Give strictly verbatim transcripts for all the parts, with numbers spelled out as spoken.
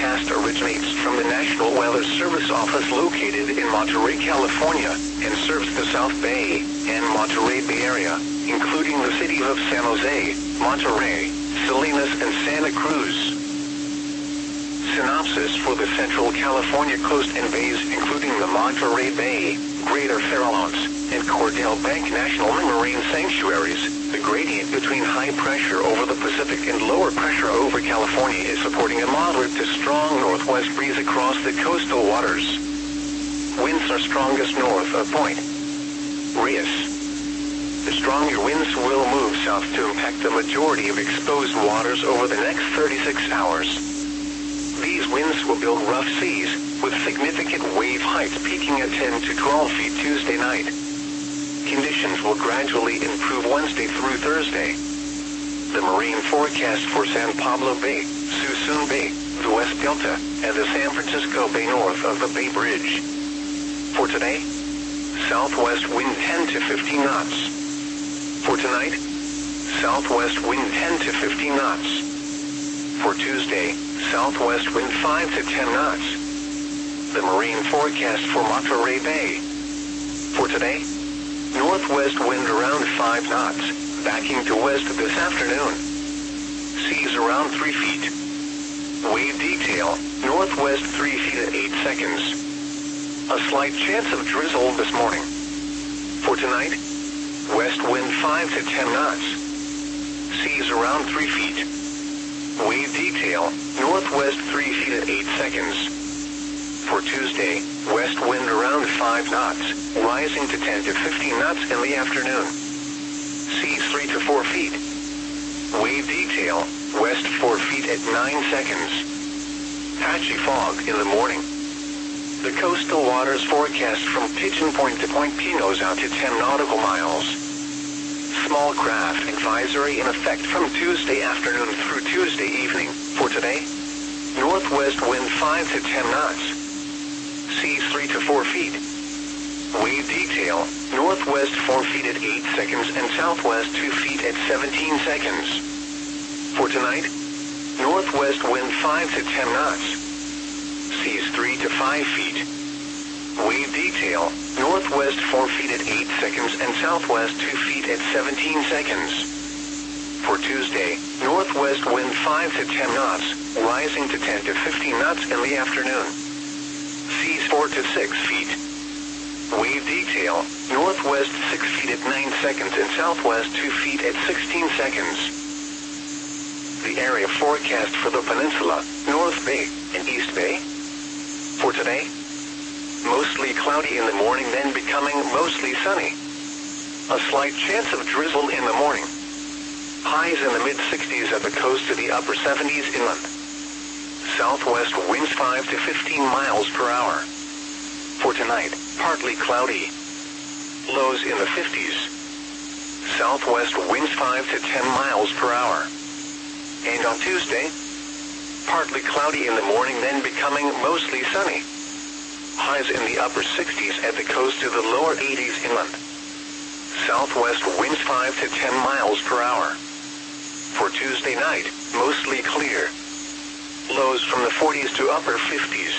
forecast originates from the National Weather Service office located in Monterey, California, and serves the South Bay and Monterey Bay Area, including the cities of San Jose, Monterey, Salinas, and Santa Cruz. Synopsis for the Central California coast and bays, including the Monterey Bay, Greater Farallones, and Cordell Bank National Marine Sanctuaries. The gradient between high pressure over the Pacific and lower pressure over California is supporting a moderate to strong northwest breeze across the coastal waters. Winds are strongest north of Point Reyes. The stronger winds will move south to impact the majority of exposed waters over the next thirty-six hours. These winds will build rough seas, with significant wave heights peaking at ten to twelve feet Tuesday night. Conditions will gradually improve Wednesday through Thursday. The marine forecast for San Pablo Bay, Suisun Bay, the West Delta, and the San Francisco Bay north of the Bay Bridge. For today, southwest wind ten to fifteen knots. For tonight, southwest wind ten to fifteen knots. For Tuesday, southwest wind five to ten knots. The marine forecast for Monterey Bay. For today, northwest wind around five knots, backing to west this afternoon. Seas around three feet. Wave detail, northwest three feet at eight seconds. A slight chance of drizzle this morning. For tonight, west wind five to ten knots. Seas around three feet. Wave detail, northwest three feet at eight seconds. For Tuesday, west wind around five knots, rising to ten to fifteen knots in the afternoon. Seas three to four feet. Wave detail, west four feet at nine seconds. Patchy fog in the morning. The coastal waters forecast from Pigeon Point to Point Pinos out to ten nautical miles. Small craft advisory in effect from Tuesday afternoon through Tuesday evening. For today, northwest wind five to ten knots. Seas three to four feet. Wave detail, northwest four feet at eight seconds and southwest two feet at seventeen seconds. For tonight, northwest wind five to ten knots. Seas three to five feet. Wave detail, northwest four feet at eight seconds and southwest two feet at seventeen seconds. For Tuesday, northwest wind five to ten knots, rising to ten to fifteen knots in the afternoon. Seas four to six feet. Wave detail, northwest six feet at nine seconds and southwest two feet at sixteen seconds. The area forecast for the peninsula, North Bay and East Bay. For today, mostly cloudy in the morning, then becoming mostly sunny. A slight chance of drizzle in the morning. Highs in the mid-sixties at the coast to the upper seventies inland. Southwest winds five to fifteen miles per hour. For tonight, partly cloudy. Lows in the fifties. Southwest winds five to ten miles per hour. And on Tuesday, partly cloudy in the morning, then becoming mostly sunny. Highs in the upper sixties at the coast to the lower eighties inland. Southwest winds five to ten miles per hour. For Tuesday night, mostly clear. Lows from the forties to upper fifties.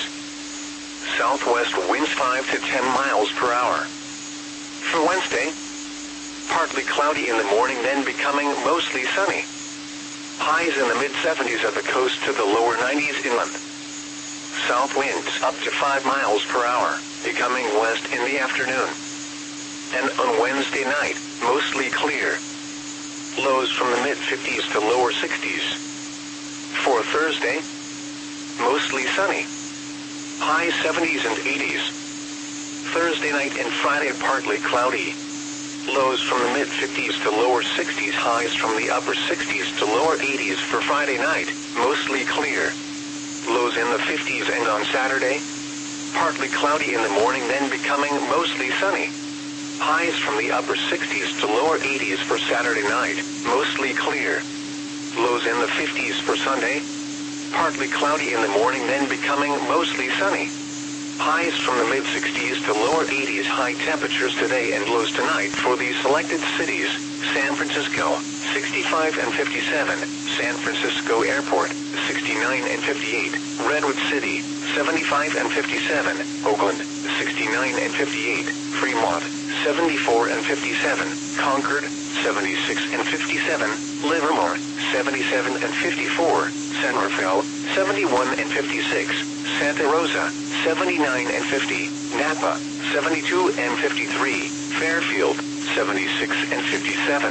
Southwest winds five to ten miles per hour. For Wednesday, partly cloudy in the morning, then becoming mostly sunny. Highs in the mid-seventies at the coast to the lower nineties inland. South winds up to five miles per hour, becoming west in the afternoon. And on Wednesday night, mostly clear. Lows from the mid-fifties to lower sixties. For Thursday, mostly sunny. High seventies and eighties. Thursday night and Friday partly cloudy. Lows from the mid-fifties to lower sixties, highs from the upper sixties to lower eighties for Friday night, mostly clear. Lows in the fifties, and on Saturday, partly cloudy in the morning, then becoming mostly sunny. Highs from the upper sixties to lower eighties for Saturday night, mostly clear. Lows in the fifties for Sunday, partly cloudy in the morning, then becoming mostly sunny. Highs from the mid-sixties to lower eighties, high temperatures today and lows tonight for these selected cities: San Francisco, sixty-five and fifty-seven, San Francisco Airport, sixty-nine and fifty-eight. Redwood City, seventy-five and fifty-seven. Oakland, sixty-nine and fifty-eight. Fremont, seventy-four and fifty-seven. Concord, seventy-six and fifty-seven. Livermore, seventy-seven and fifty-four. San Rafael, seventy-one and fifty-six. Santa Rosa, seventy-nine and fifty. Napa, seventy-two and fifty-three. Fairfield, seventy-six and fifty-seven.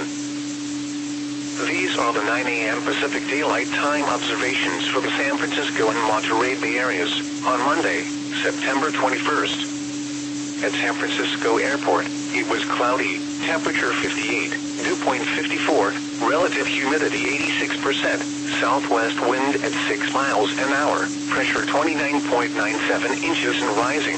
These are the nine a m Pacific Daylight Time observations for the San Francisco and Monterey Bay areas on Monday, September twenty-first. At San Francisco Airport, it was cloudy, temperature fifty-eight, dew point fifty-four, relative humidity eighty-six percent, southwest wind at six miles an hour, pressure twenty-nine point nine seven inches and rising.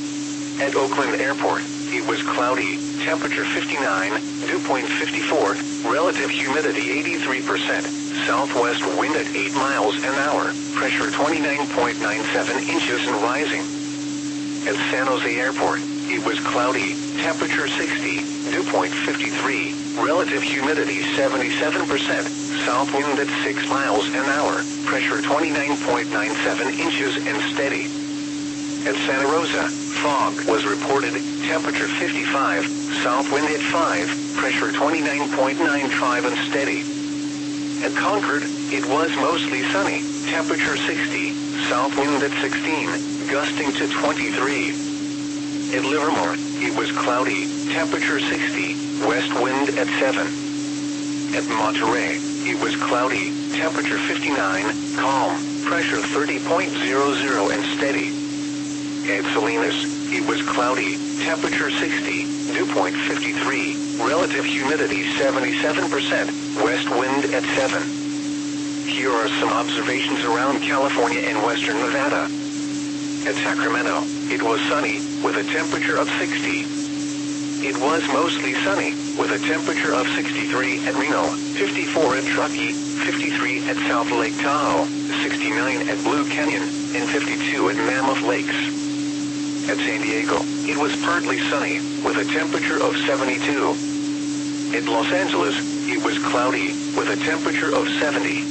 At Oakland Airport, it was cloudy, temperature fifty-nine, dew point fifty-four, relative humidity eighty-three percent, southwest wind at eight miles an hour, pressure twenty-nine point nine seven inches and rising. At San Jose Airport, it was cloudy, temperature sixty, dew point fifty-three, relative humidity seventy-seven percent, south wind at six miles an hour, pressure twenty-nine point nine seven inches and steady. At Santa Rosa, fog was reported, temperature fifty-five, south wind at five, pressure twenty-nine point nine five and steady. At Concord, it was mostly sunny, temperature sixty, south wind at sixteen, gusting to twenty-three. At Livermore, it was cloudy, temperature sixty, west wind at seven. At Monterey, it was cloudy, temperature fifty-nine, calm, pressure thirty point zero zero and steady. At Salinas, it was cloudy, temperature sixty, dew point fifty-three, relative humidity seventy-seven percent, west wind at seven. Here are some observations around California and western Nevada. At Sacramento, it was sunny, with a temperature of sixty. It was mostly sunny, with a temperature of sixty-three at Reno, fifty-four at Truckee, fifty-three at South Lake Tahoe, sixty-nine at Blue Canyon, and fifty-two at Mammoth Lakes. At San Diego, it was partly sunny, with a temperature of seventy-two. At Los Angeles, it was cloudy, with a temperature of seventy.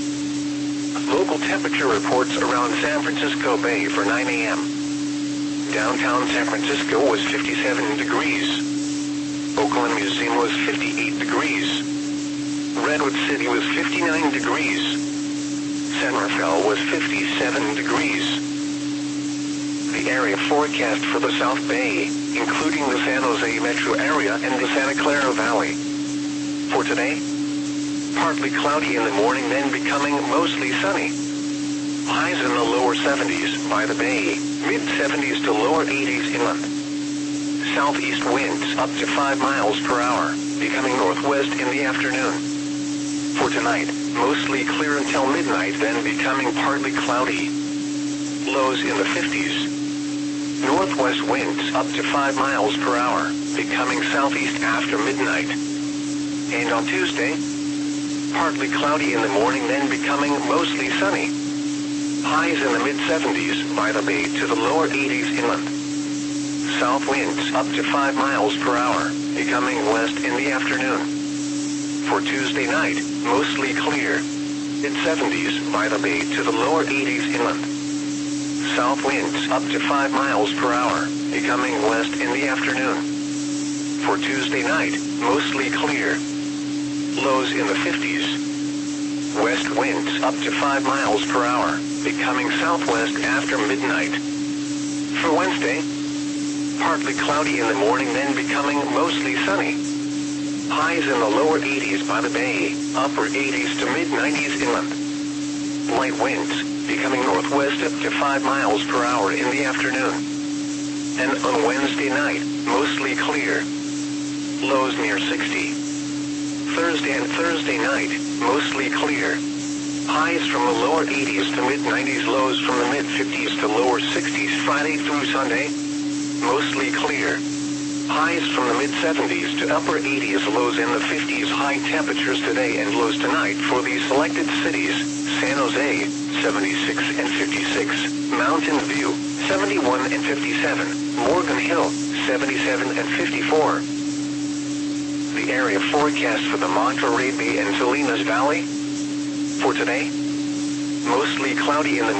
Local temperature reports around San Francisco Bay for nine a m Downtown San Francisco was fifty-seven degrees. Oakland Museum was fifty-eight degrees. Redwood City was fifty-nine degrees. San Rafael was fifty-seven degrees. The area forecast for the South Bay, including the San Jose metro area and the Santa Clara Valley. For today, partly cloudy in the morning, then becoming mostly sunny. Highs in the lower seventies by the bay, mid-seventies to lower eighties inland. Southeast winds up to five miles per hour, becoming northwest in the afternoon. For tonight, mostly clear until midnight, then becoming partly cloudy. Lows in the fifties. Northwest winds up to five miles per hour, becoming southeast after midnight. And on Tuesday, partly cloudy in the morning, then becoming mostly sunny. Highs in the mid-seventies by the bay to the lower eighties inland. South winds up to five miles per hour, becoming west in the afternoon. For Tuesday night, mostly clear. Mid-seventies by the bay to the lower eighties inland. South winds up to five miles per hour, becoming west in the afternoon. For Tuesday night, mostly clear. Lows in the fifties. West winds up to five miles per hour, becoming southwest after midnight. For Wednesday, partly cloudy in the morning, then becoming mostly sunny. Highs in the lower eighties by the bay, upper eighties to mid-nineties inland. Light winds, becoming northwest up to five miles per hour in the afternoon. And on Wednesday night, mostly clear. Lows near sixty. Thursday and Thursday night, mostly clear. Highs from the lower eighties to mid-nineties, lows from the mid-fifties to lower sixties Friday through Sunday, mostly clear. Highs from the mid-seventies to upper eighties, lows in the fifties, high temperatures today and lows tonight for these selected cities: San Jose, seventy-six and fifty-six, Mountain View, seventy-one and fifty-seven, Morgan Hill, seventy-seven and fifty-four. The area forecast for the Monterey Bay and Salinas Valley for today: Mostly cloudy in the